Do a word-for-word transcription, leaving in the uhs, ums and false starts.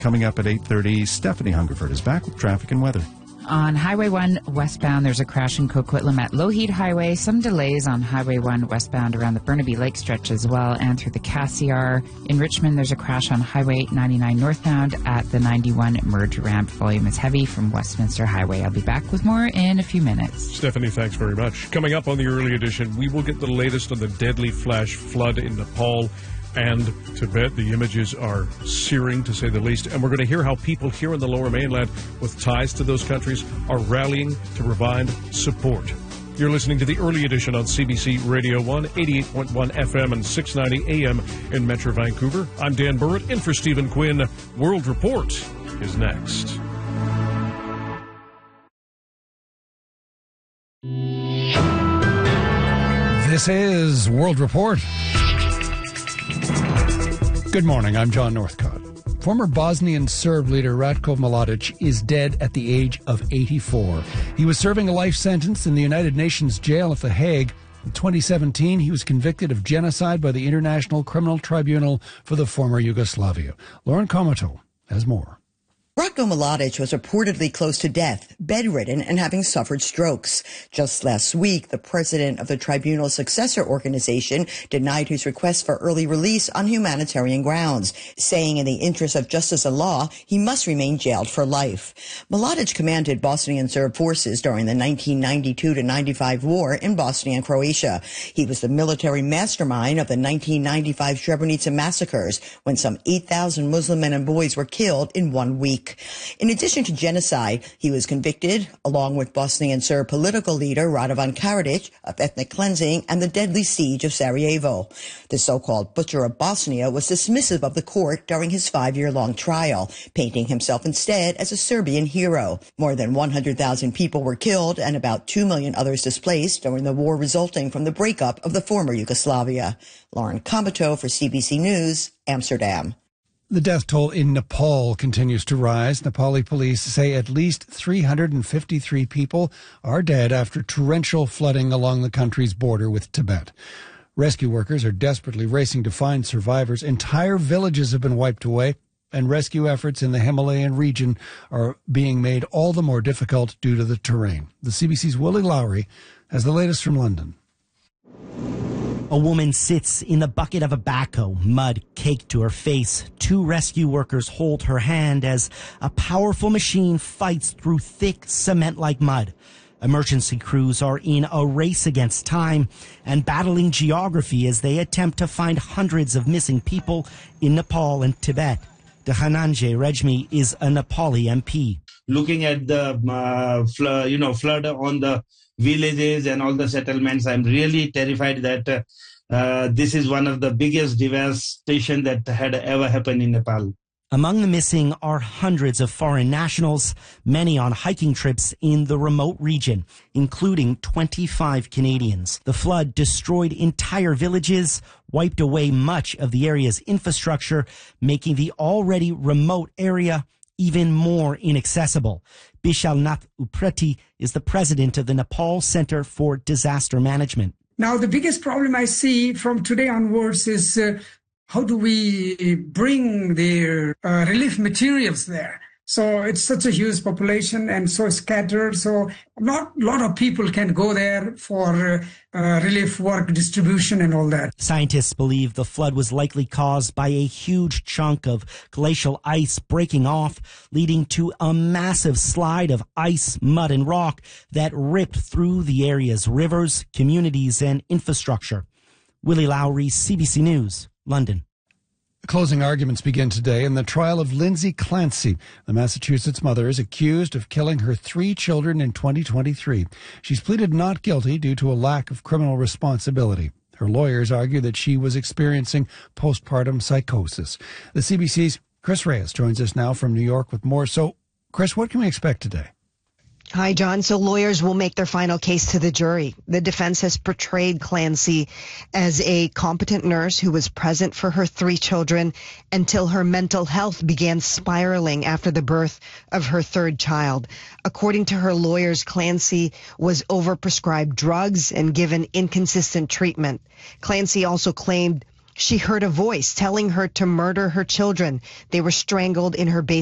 Coming up at eight thirty, Stephanie Hungerford is back with traffic and weather. On Highway one westbound, there's a crash in Coquitlam at Lougheed Highway. Some delays on Highway one westbound around the Burnaby Lake stretch as well, and through the Cassiar. In Richmond, there's a crash on Highway ninety-nine northbound at the ninety-one merge ramp. Volume is heavy from Westminster Highway. I'll be back with more in a few minutes. Stephanie, thanks very much. Coming up on the early edition, we will get the latest on the deadly flash flood in Nepal and Tibet. The images are searing, to say the least. And we're going to hear how people here in the Lower Mainland with ties to those countries are rallying to provide support. You're listening to the early edition on C B C Radio one, eighty-eight point one F M and six ninety A M in Metro Vancouver. I'm Dan Burrett, in for Stephen Quinn. World Report is next. This is World Report. Good morning, I'm John Northcott. Former Bosnian Serb leader Ratko Mladic is dead at the age of eighty-four. He was serving a life sentence in the United Nations jail at The Hague. In twenty seventeen, he was convicted of genocide by the International Criminal Tribunal for the former Yugoslavia. Lauren Comato has more. Ratko Mladic was reportedly close to death, bedridden, and having suffered strokes. Just last week, the president of the tribunal's successor organization denied his request for early release on humanitarian grounds, saying in the interest of justice and law, he must remain jailed for life. Mladic commanded Bosnian Serb forces during the nineteen ninety-two to ninety-five war in Bosnia and Croatia. He was the military mastermind of the nineteen ninety-five Srebrenica massacres, when some eight thousand Muslim men and boys were killed in one week. In addition to genocide, he was convicted, along with Bosnian Serb political leader Radovan Karadzic, of ethnic cleansing and the deadly siege of Sarajevo. The so-called Butcher of Bosnia was dismissive of the court during his five-year-long trial, painting himself instead as a Serbian hero. More than one hundred thousand people were killed and about two million others displaced during the war resulting from the breakup of the former Yugoslavia. Lauren Comato for C B C News, Amsterdam. The death toll in Nepal continues to rise. Nepali police say at least three hundred fifty-three people are dead after torrential flooding along the country's border with Tibet. Rescue workers are desperately racing to find survivors. Entire villages have been wiped away, and rescue efforts in the Himalayan region are being made all the more difficult due to the terrain. The C B C's Willie Lowry has the latest from London. A woman sits in the bucket of a backhoe, mud caked to her face. Two rescue workers hold her hand as a powerful machine fights through thick cement-like mud. Emergency crews are in a race against time and battling geography as they attempt to find hundreds of missing people in Nepal and Tibet. Dhananjay Rajmi is a Nepali M P. Looking at the uh, fl- you know flood on the villages and all the settlements, I'm really terrified that uh, uh, this is one of the biggest devastation that had ever happened in Nepal. Among the missing are hundreds of foreign nationals, many on hiking trips in the remote region, including twenty-five Canadians. The flood destroyed entire villages, wiped away much of the area's infrastructure, making the already remote area even more inaccessible. Bishalnath Upreti is the president of the Nepal Center for Disaster Management. Now, the biggest problem I see from today onwards is uh, how do we bring the uh, relief materials there? So it's such a huge population and so scattered. So not a lot of people can go there for uh, uh, relief work, distribution and all that. Scientists believe the flood was likely caused by a huge chunk of glacial ice breaking off, leading to a massive slide of ice, mud and rock that ripped through the area's rivers, communities and infrastructure. Willie Lowry, C B C News, London. Closing arguments begin today in the trial of Lindsay Clancy. The Massachusetts mother is accused of killing her three children in twenty twenty-three. She's pleaded not guilty due to a lack of criminal responsibility. Her lawyers argue that she was experiencing postpartum psychosis. The C B C's Chris Reyes joins us now from New York with more. So, Chris, what can we expect today? Hi, John. So lawyers will make their final case to the jury. The defense has portrayed Clancy as a competent nurse who was present for her three children until her mental health began spiraling after the birth of her third child. According to her lawyers, Clancy was overprescribed drugs and given inconsistent treatment. Clancy also claimed She heard a voice telling her to murder her children. They were strangled in her basement.